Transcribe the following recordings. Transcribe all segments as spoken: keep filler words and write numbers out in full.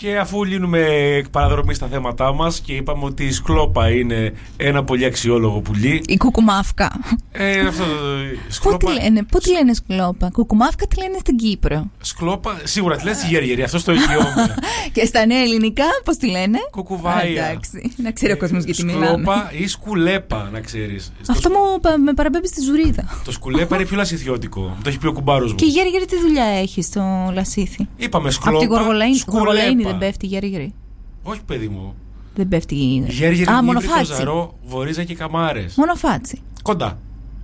Και αφού λύνουμε εκ παραδρομή στα θέματά μας και είπαμε ότι η σκλόπα είναι ένα πολύ αξιόλογο πουλί. Η κουκουμάφκα. Ε, αυτό, σκλόπα... Πού τη λένε, πού τη λένε σκλόπα? Κουκουμάφκα τη λένε στην Κύπρο. Σκλόπα, σίγουρα τη λένε στη Γέργερη, αυτό στο εγγυώμαι. Και στα νέα ελληνικά, πώς τη λένε? Κουκουβάια. Εντάξει, να ξέρει ο κόσμος γιατί μιλάμε. Σκλόπα ή σκουλέπα, να ξέρεις. Αυτό μου με παραπέμπει στη Ζουρίδα. Το σκουλέπα είναι πιο λασιθιώτικο. Το έχει πει ο κουμπάρος μου. Και η Γέργερη τι δουλειά έχει στο λασίθι? Είπαμε σκλόπα. Από την Γοργολαΐνη δεν πέφτει η Γέργερη? Όχι, παιδί μου. Δεν πέφτει η Γέργερη. Α, είναι μονοφάτσι. Ζαρό, Βορίζα και Καμάρες. Μονοφάτσι. Κοντά.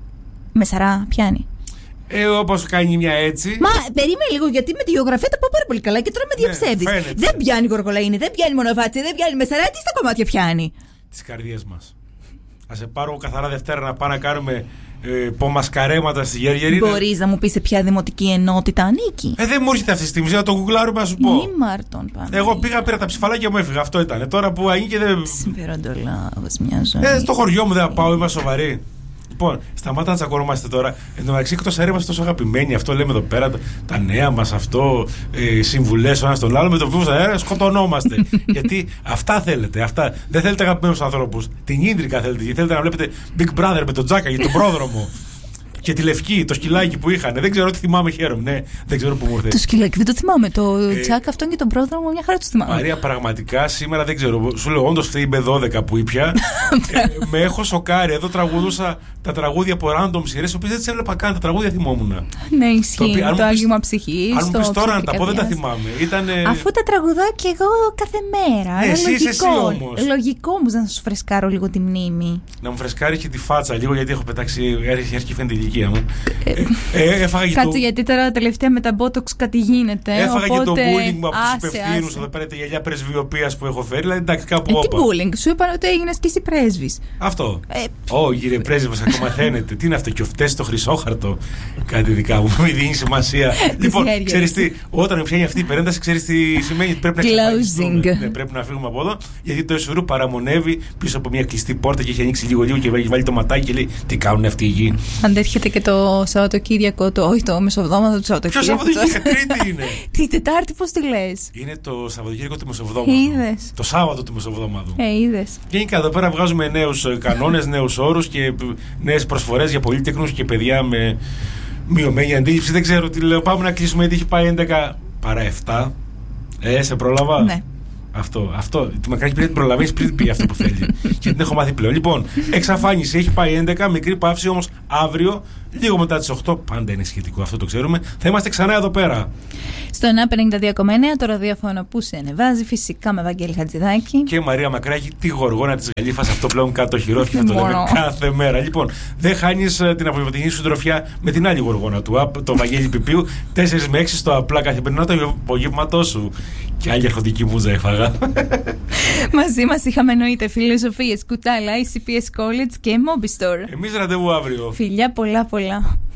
Μεσαρά, πιάνει. Ε, όπως κάνει μια έτσι. Μα περίμενε λίγο, γιατί με τη γεωγραφία τα πάω πάρα πολύ καλά και τώρα με διαψεύδεις. Ναι, δεν πιάνει Γοργολαΐνη, δεν πιάνει Μονοφάτσι, δεν πιάνει Μεσαρά. Τι στα κομμάτια πιάνει? Τις καρδιές μας. Θα σε πάρω καθαρά Δευτέρα να πάμε να κάνουμε ε, πομασκαρέματα στη Γέργερη. Μπορείς να μου πεις σε ποια δημοτική ενότητα ανήκει? Ε, δεν μου έρχεται αυτή τη στιγμή, να το γκουγκλάρουμε να σου πω. Μη Μάρτον πάμε. Εγώ πήγα, πήρα τα ψηφαλάκια μου, έφυγα. Αυτό ήταν. Τώρα που ανήκει δεν. Συμπεροντολάβος μια ζωή. Ε, στο χωριό μου δεν θα πάω, είμαι σοβαρή. Λοιπόν, σταμάτα να τσακωνόμαστε τώρα. Εν τω μεταξύ, εκτός αέρα είμαστε τόσο αγαπημένοι. Αυτό λέμε εδώ πέρα, τα νέα μας, αυτό, ε, συμβουλές ο ένας τον άλλο. Με το βήμα αέρα σκοτωνόμαστε. Γιατί αυτά θέλετε. Αυτά. Δεν θέλετε αγαπημένους ανθρώπους. Την ίντρικα θέλετε. Γιατί θέλετε να βλέπετε Big Brother με τον Τζάκα για τον πρόδρομο. Και τη λευκή, το σκυλάκι που είχαν. Δεν ξέρω τι θυμάμαι, χαίρομαι. Ναι, δεν ξέρω που μου ήρθε. Το σκυλάκι δεν το θυμάμαι. Το ε, τσάκ αυτόν και τον πρόδρομο, μια χαρά του θυμάμαι. Μαρία, πραγματικά σήμερα δεν ξέρω. Σου λέω, όντως αυτή η μπε δώδεκα που ήπια. ε, με έχω σοκάρει. Εδώ τραγουδούσα τα τραγούδια από random σειρές, οι οποίες δεν τις έβλεπα καν. Τα τραγούδια θυμόμουν. Ναι, ισχύει. Το, το άγγιγμα ψυχής. Αν μου πεις τώρα να τα πω, δεν τα θυμάμαι. Ήτανε... Αφού τα τραγουδάω κι εγώ κάθε μέρα. Ναι, εσύ είσαι εσύ όμως. Λογικό όμως να σου φρεσκάρω λίγο τη μνήμη. Να μου φρεσκάρει και τη φάτσα λίγο, γιατί έχω πετάξει. Έχει φαίνεται η ηλικία μου. Ε, ε, Κάτσε, το... γιατί τώρα τελευταία με τα Botox κάτι γίνεται. Έφαγα οπότε... και το bullying μου από τους υπευθύνους εδώ πέρα, τη γυαλιά πρεσβειοποίησης που έχω φέρει. Δηλαδή, εντάξει, κάπου ε, τι bullying, σου είπαν ότι έγινες και εσύ πρέσβης. Αυτό. Ω, ε... κύριε πρέσβη, μας ακόμα μαθαίνετε. Τι είναι αυτό, και φταίει στο χρυσόχαρτο. Κάτι δικά μου, μην δίνει σημασία. Λοιπόν, ξέρεις τι, όταν με πιάνει αυτή η περένταση, ξέρεις τι σημαίνει? Πρέπει να Closing. Ναι, πρέπει να φύγουμε από εδώ, γιατί το Ισουρού παραμονεύει πίσω από μια κλειστή πόρτα και έχει ανοίξει λίγο-λίγο και έχει βάλει το ματάκι και λέει τι κάνουν αυτοί οι γη. Αντέρχεται και το Σαββατοκύριακο, το, όχι το Μεσοβδόμαδο του Σαββατοκύριακου. Ποιο Σαββατοκύριακο, Τρίτη είναι. Τη Τετάρτη, πώς τη λες? Είναι το Σαββατοκύριακο του Μεσοβδόμαδου. Είδες. Το Σάββατο του Μεσοβδόμαδου. Ε, είδες. Γενικά εδώ πέρα βγάζουμε νέους κανόνες, νέους όρους και νέες προσφορές για πολύτεκνους και παιδιά με μειωμένη αντίληψη. Δεν ξέρω τι λέω. Πάμε να κλείσουμε, γιατί έχει πάει έντεκα παρά επτά. Ε, σε πρόλαβα. Ναι. Αυτό, αυτό. Τη μακράκι πρέπει να την προλαβείς πριν πει αυτό που θέλει. Και την έχω μάθει πλέον. Λοιπόν, εξαφάνιση, έχει πάει έντεκα, μικρή παύση όμως αύριο, λίγο μετά τις οκτώ. Πάντα είναι σχετικό, αυτό το ξέρουμε. Θα είμαστε ξανά εδώ πέρα. Στο ΕΝΑΠ ενενήντα δύο κόμμα εννέα, το ραδιόφωνο που σε ανεβάζει, φυσικά με Βαγγέλη Χατζηδάκη. Και Μαρία Μακράκη, τη γοργόνα της Γαλήφας. Αυτό πλέον κατοχυρώθηκε, θα το λέμε κάθε μέρα. Λοιπόν, δεν χάνεις την απογευματινή σου τροφιά με την άλλη γοργόνα του, το Βαγγέλη Πιπίου, τέσσερα με έξι στο απλά καθημερινό το απογεύματό σου. Και άλλη αρχοντική μούζα έφαγα. Μαζί μας είχαμε εννοείται φιλοσοφίες, κουτάλα, άι σι πι ες College και Mobistore. Εμείς ραντεβού αύριο. Φιλιά πολλά πολλά.